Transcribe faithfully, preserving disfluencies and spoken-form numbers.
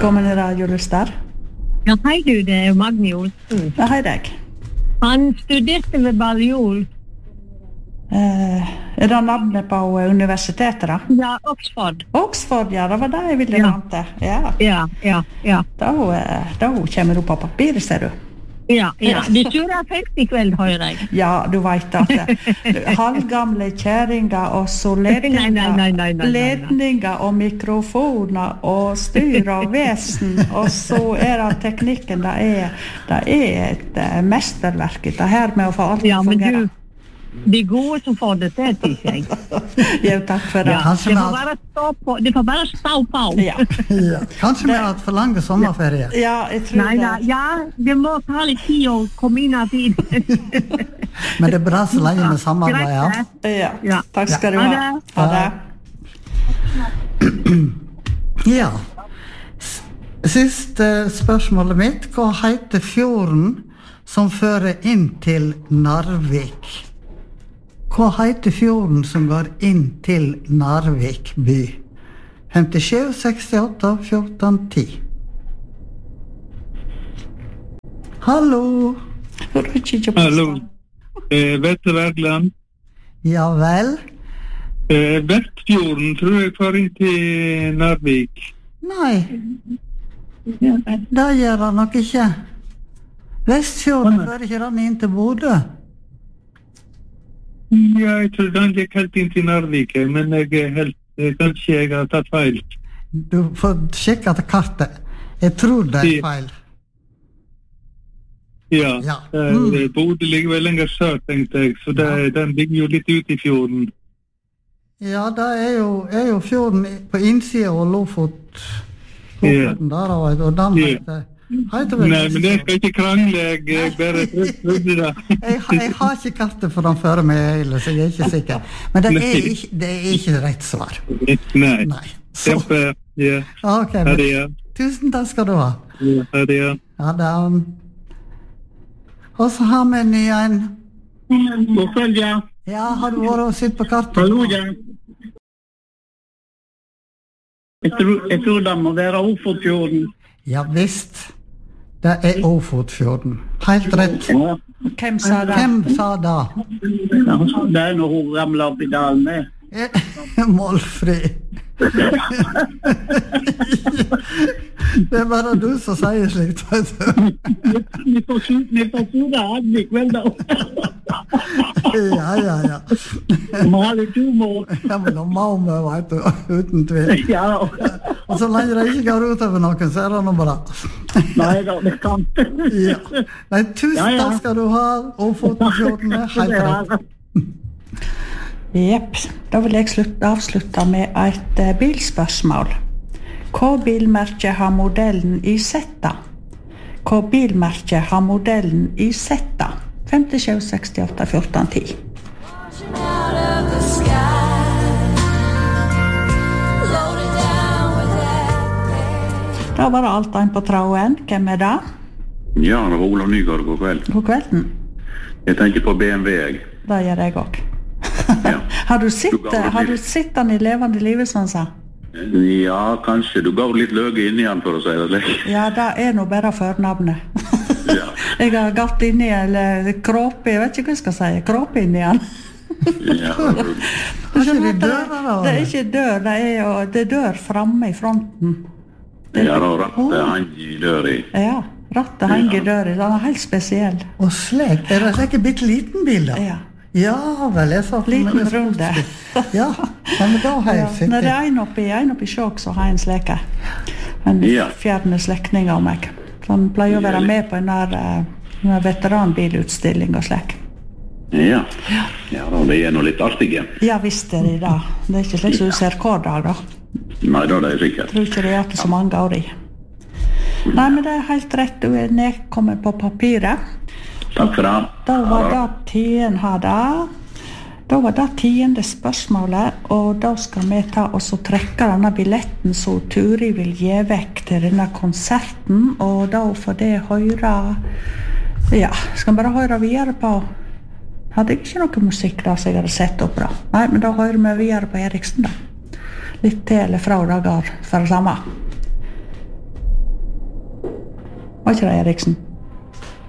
Velkommen i radiolystar. Ja, hei du, det er Magni Olsen. Ja, hei deg. Han studerte ved Balliol. Uh, er det navnet på universitetet da? Ja, Oxford. Oxford, ja, det var det jeg ville Ja. vante. Ja, Ja, ja, ja. da, uh, da kommer du på papiret, ser du. Ja, ja. Du surrer fest i kveld, hører jeg. Ja, du vet at uh, halvgamle kjæringer og så ledninger, Nei, nei, nei, nei, nei, nei. ledninger og mikrofoner og styr og vesen, og så er det teknikken, det er, det er et uh, mesterverk, det her med å få alt til Ja, å men fungere. du, de gode som får det til, tykker jeg. Jo, takk for det. Ja, det får bare stå på, det får bare stå på. Ja. Ja. Kanskje vi har hatt for lange sommerferie. Ja, jeg tror Nei, det. nei, ja, det må ta litt tid å komme inn av tid. Men det er bra så lenge vi samarbeider. Ja, Ja. takk skal du Ha ha. det. Ha det. Ja. S- Siste spørsmålet mitt. Hva heter fjorden som fører inn til Narvik? Hva heter fjorden som går inn til Narvik by? femtisju, sekstiåtte, fjorten, ti. Hallo. Hallo. Eh, Vetle Wergeland. Ja vel? Eh, Vestfjorden tror jeg får inn til Narvik. Nei. Det gjør han nok ikke. Vestfjorden går ikke den inn til Bodø. Ja, jeg tror den gikk helt inn til Narvik, men jeg er helt, eh, kanskje jeg har tatt feil. Du får sjekke til kartet. Jeg tror det er feil. Ja, Ja. eh, Mm. Bodø ligger vel lenger sør, tenkte jeg, så det, den ligger jo litt ute i fjorden. Ja, det er jo, er jo fjorden i- på innsida av Lofot. Ja. Lofoten der, og og den Ja. heter, heter vel Nei, men jeg skal ikke krangle, jeg, jeg bare trodde det. jeg, har- jeg har ikke kartet for den før meg, Eile, så jeg er ikke sikker. Men det er Nei. ikke, det er ikke rett svar. Nei. Nei. Så, Kjempe, ja. ok, Ha men, det, ja. tusen takk skal du ha. Ja, ha det, ja. Ja, det Og så har vi en ny en. God kveld, ja. Ja, har du vært og sett på kartet? Hallo, ja. Jeg tror, jeg tror det må være Ofotfjorden. Ja visst. Det er Ofotfjorden. Helt rett. Ja, Hvem sa det? Hvem sa det? det er når hun ramler opp i dalen med. Eh, Målfri. Det er bare du som sier slikt, vet du. Vi får si vi får si det her i kveld, da. Ja, ja, ja. Vi må ha litt humor. Ja, men da må vi, vet du, uten tvil. Ja, Og så lenge det ikke går ut over noen, så er det noe bra. nei da, det kan. Ja. Nei, tusen Ja, ja. takk skal du ha, og Ofotfjorden er helt rett. Jepp, da vil jeg slutt, avslutte med et eh, bilspørsmål. Hva bilmerke har modellen i Zeta? Hva bilmerke har modellen i Zeta? femtisju, sekstiåtte, fjorten, ti. Out of the sky, loaded down with that. Da var det alt en på tråden. Hvem er det? Ja, det var Olav Nygaard, god kveld. God kvelden. Jeg tenker på B M W, jeg. Det gjør jeg også. Ja. Har du sett, Du ga det har du litt. sett den i levende livet, sånn sa? Ja, kanskje. Du gav litt løge inn igjen, for å si det slik. Ja, det er nå bare førnavnet. Ja. Jeg har gått inn i, eller kråpe, jeg vet ikke hva jeg skal si, kråpe inn i den. Ja, Har ikke de dører da? Det er ikke dør, det er jo, det er dør fremme i fronten. ja da rattet han i dør i. Ja, rattet henger i døra, den er helt spesiell. Og slik, er det ikke bitte liten bil da? Ja. Ja, vel, jeg sa Liten runde. Ja, men da har Ja, jeg når det sett er en oppi, en oppi sjåk, så har jeg en sleke. En Ja. fjerne slektning av meg. Så han pleier å være med på en der, eh, en der veteranbilutstilling og slek. Ja. Ja da, det er noe litt artig. Ja, visst er det det. Det er ikke slik som du ser hver dag, da. Nei, da er det sikkert. Jeg tror ikke det er til så mange år i. Nei, men det er helt rett. Du er nedkommet på papiret. Takk for det. Da var Ja, det tiden hadde. Da var det tiende spørsmålet, og da skal vi ta og så trekke denne billetten som Turi vil gi vekk til denne konserten, og da får det høre, ja, skal vi bare høre videre på, hadde jeg ikke noe musikk da, så jeg hadde sett opp da. Nei, men da hører vi videre på Eriksen da. Litt til eller fra dager for det samme. Var ikke det, Eriksen?